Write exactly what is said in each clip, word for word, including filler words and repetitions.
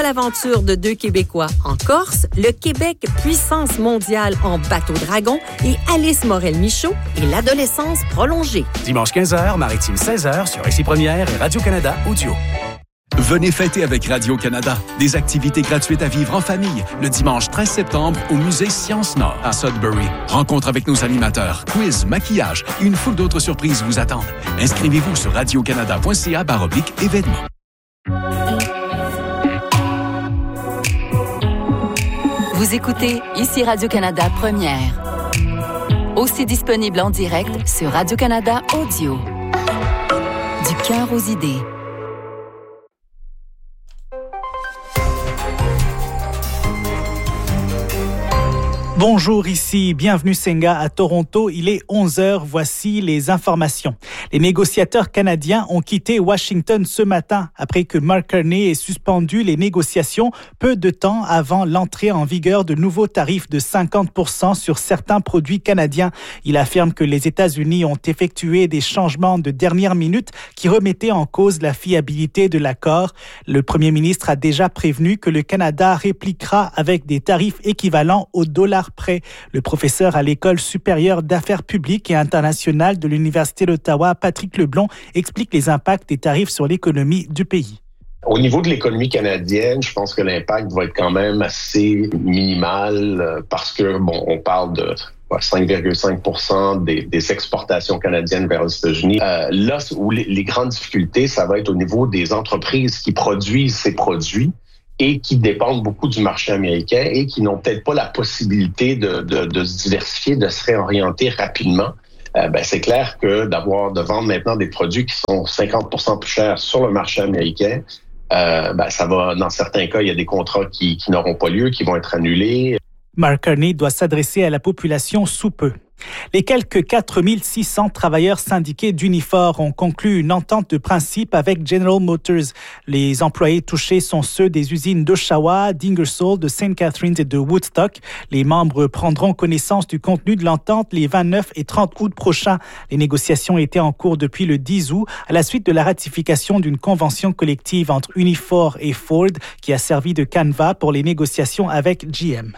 L'aventure de deux Québécois en Corse, le Québec puissance mondiale en bateau dragon et Alice Morel-Michaud et l'adolescence prolongée. Dimanche quinze heures, Maritime seize heures sur Ici Première et Radio-Canada Audio. Venez fêter avec Radio-Canada. Des activités gratuites à vivre en famille le dimanche treize septembre au musée Sciences-Nord à Sudbury. Rencontre avec nos animateurs, quiz, maquillage et une foule d'autres surprises vous attendent. Inscrivez-vous sur radiocanada.ca baroblique événements. Vous écoutez Ici Radio-Canada Première. Aussi disponible en direct sur Radio-Canada Audio. Du cœur aux idées. Bonjour, ici, bienvenue Senga à Toronto. Il est onze heures, voici les informations. Les négociateurs canadiens ont quitté Washington ce matin après que Mark Carney ait suspendu les négociations peu de temps avant l'entrée en vigueur de nouveaux tarifs de cinquante pour cent sur certains produits canadiens. Il affirme que les États-Unis ont effectué des changements de dernière minute qui remettaient en cause la fiabilité de l'accord. Le premier ministre a déjà prévenu que le Canada répliquera avec des tarifs équivalents au dollar près. Le professeur à l'École supérieure d'affaires publiques et internationales de l'Université d'Ottawa, Patrick Leblond, explique les impacts des tarifs sur l'économie du pays. Au niveau de l'économie canadienne, je pense que l'impact va être quand même assez minimal parce que, bon, on parle de cinq virgule cinq pour cent des, des exportations canadiennes vers les États-Unis. Euh, là où les, les grandes difficultés, ça va être au niveau des entreprises qui produisent ces produits et qui dépendent beaucoup du marché américain et qui n'ont peut-être pas la possibilité de, de, de se diversifier, de se réorienter rapidement. Euh, ben, c'est clair que d'avoir de vendre maintenant des produits qui sont cinquante pour cent plus chers sur le marché américain, euh, ben, ça va, dans certains cas, il y a des contrats qui, qui n'auront pas lieu, qui vont être annulés. Mark Carney doit s'adresser à la population sous peu. Les quelques quatre mille six cents travailleurs syndiqués d'Unifor ont conclu une entente de principe avec General Motors. Les employés touchés sont ceux des usines d'Oshawa, d'Ingersoll, de Saint Catharines et de Woodstock. Les membres prendront connaissance du contenu de l'entente les vingt-neuf et trente août prochains. Les négociations étaient en cours depuis le dix août à la suite de la ratification d'une convention collective entre Unifor et Ford qui a servi de canevas pour les négociations avec G M.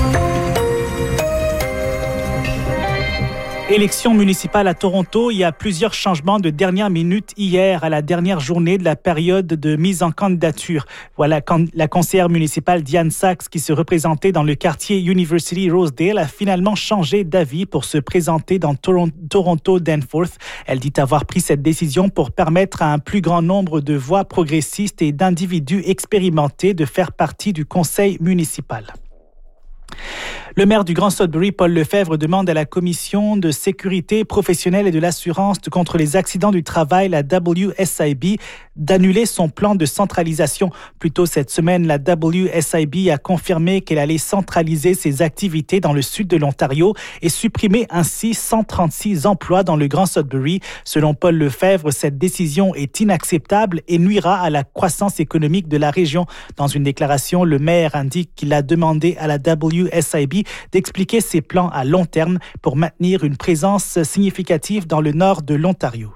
Élection municipale à Toronto, il y a plusieurs changements de dernière minute hier à la dernière journée de la période de mise en candidature. Voilà, la conseillère municipale Diane Sachs, qui se représentait dans le quartier University Rosedale, a finalement changé d'avis pour se présenter dans Toronto Danforth. Elle dit avoir pris cette décision pour permettre à un plus grand nombre de voix progressistes et d'individus expérimentés de faire partie du conseil municipal. Le maire du Grand Sudbury, Paul Lefebvre, demande à la Commission de sécurité professionnelle et de l'assurance contre les accidents du travail, la W S I B, d'annuler son plan de centralisation. Plus tôt cette semaine, la W S I B a confirmé qu'elle allait centraliser ses activités dans le sud de l'Ontario et supprimer ainsi cent trente-six emplois dans le Grand Sudbury. Selon Paul Lefebvre, cette décision est inacceptable et nuira à la croissance économique de la région. Dans une déclaration, le maire indique qu'il a demandé à la W S I B d'expliquer ses plans à long terme pour maintenir une présence significative dans le nord de l'Ontario.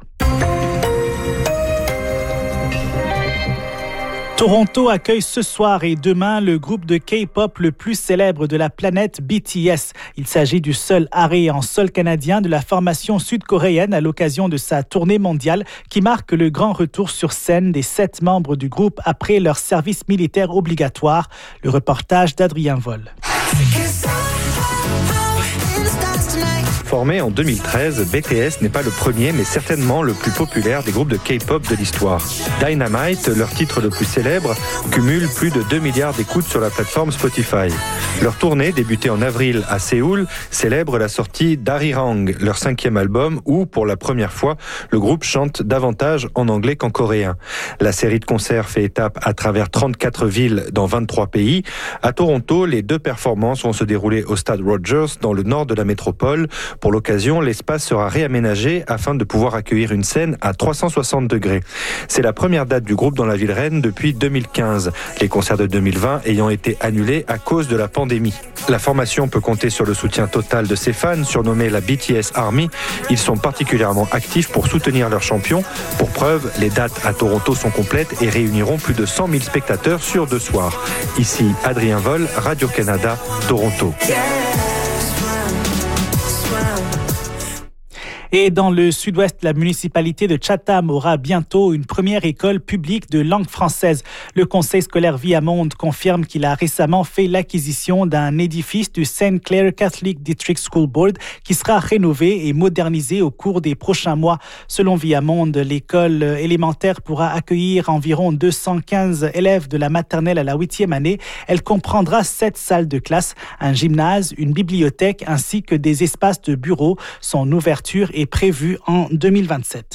Toronto accueille ce soir et demain le groupe de K-pop le plus célèbre de la planète, B T S. Il s'agit du seul arrêt en sol canadien de la formation sud-coréenne à l'occasion de sa tournée mondiale qui marque le grand retour sur scène des sept membres du groupe après leur service militaire obligatoire. Le reportage d'Adrien Vol. Formé en deux mille treize, B T S n'est pas le premier, mais certainement le plus populaire des groupes de K-pop de l'histoire. Dynamite, leur titre le plus célèbre, cumule plus de deux milliards d'écoutes sur la plateforme Spotify. Leur tournée, débutée en avril à Séoul, célèbre la sortie d'Arirang, leur cinquième album, où, pour la première fois, le groupe chante davantage en anglais qu'en coréen. La série de concerts fait étape à travers trente-quatre villes dans vingt-trois pays. À Toronto, les deux performances vont se dérouler au stade Rogers, dans le nord de la métropole, Pour l'occasion, l'espace sera réaménagé afin de pouvoir accueillir une scène à trois cent soixante degrés. C'est la première date du groupe dans la ville reine depuis deux mille quinze, les concerts de deux mille vingt ayant été annulés à cause de la pandémie. La formation peut compter sur le soutien total de ses fans, surnommés la B T S Army. Ils sont particulièrement actifs pour soutenir leurs champions. Pour preuve, les dates à Toronto sont complètes et réuniront plus de cent mille spectateurs sur deux soirs. Ici, Adrien Vol, Radio-Canada, Toronto. Et dans le sud-ouest, la municipalité de Chatham aura bientôt une première école publique de langue française. Le conseil scolaire Viamonde confirme qu'il a récemment fait l'acquisition d'un édifice du Saint Clair Catholic District School Board qui sera rénové et modernisé au cours des prochains mois. Selon Viamonde, l'école élémentaire pourra accueillir environ deux cent quinze élèves de la maternelle à la huitième année. Elle comprendra sept salles de classe, un gymnase, une bibliothèque ainsi que des espaces de bureaux. Son ouverture est prévu en deux mille vingt-sept.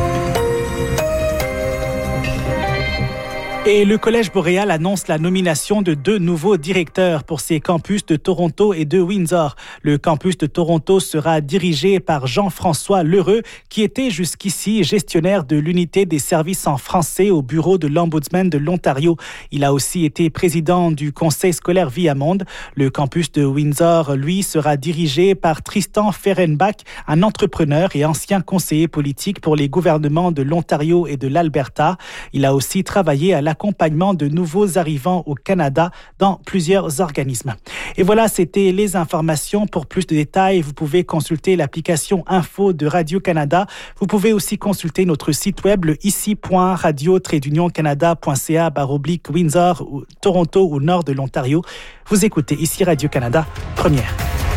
Et le Collège Boréal annonce la nomination de deux nouveaux directeurs pour ses campus de Toronto et de Windsor. Le campus de Toronto sera dirigé par Jean-François Lheureux, qui était jusqu'ici gestionnaire de l'unité des services en français au bureau de l'Ombudsman de l'Ontario. Il a aussi été président du conseil scolaire Viamonde. Le campus de Windsor, lui, sera dirigé par Tristan Ferenbach, un entrepreneur et ancien conseiller politique pour les gouvernements de l'Ontario et de l'Alberta. Il a aussi travaillé à la accompagnement de nouveaux arrivants au Canada dans plusieurs organismes. Et voilà, c'était les informations. Pour plus de détails, vous pouvez consulter l'application Info de Radio-Canada. Vous pouvez aussi consulter notre site web, le ici point radio tiret union canada point c a barre oblique Windsor, ou Toronto ou nord de l'Ontario. Vous écoutez ici Radio-Canada, première.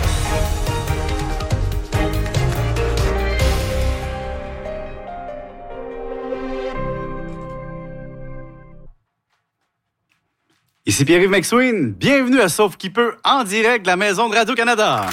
Ici Pierre-Yves McSween, bienvenue à Sauf qui peut, en direct de la maison de Radio-Canada.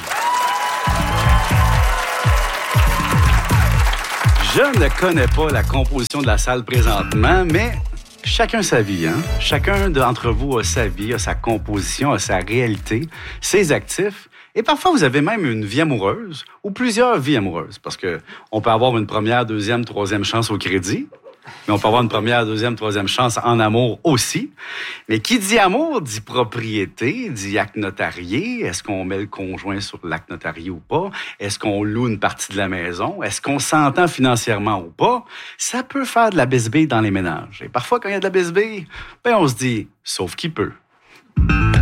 Je ne connais pas la composition de la salle présentement, mais chacun sa vie, hein? Chacun d'entre vous a sa vie, a sa composition, a sa réalité, ses actifs. Et parfois, vous avez même une vie amoureuse ou plusieurs vies amoureuses, parce que on peut avoir une première, deuxième, troisième chance au crédit. Mais on peut avoir une première, deuxième, troisième chance en amour aussi. Mais qui dit amour dit propriété, dit acte notarié. Est-ce qu'on met le conjoint sur l'acte notarié ou pas? Est-ce qu'on loue une partie de la maison? Est-ce qu'on s'entend financièrement ou pas? Ça peut faire de la bisbille dans les ménages. Et parfois, quand il y a de la bisbille, ben on se dit, sauf qui peut.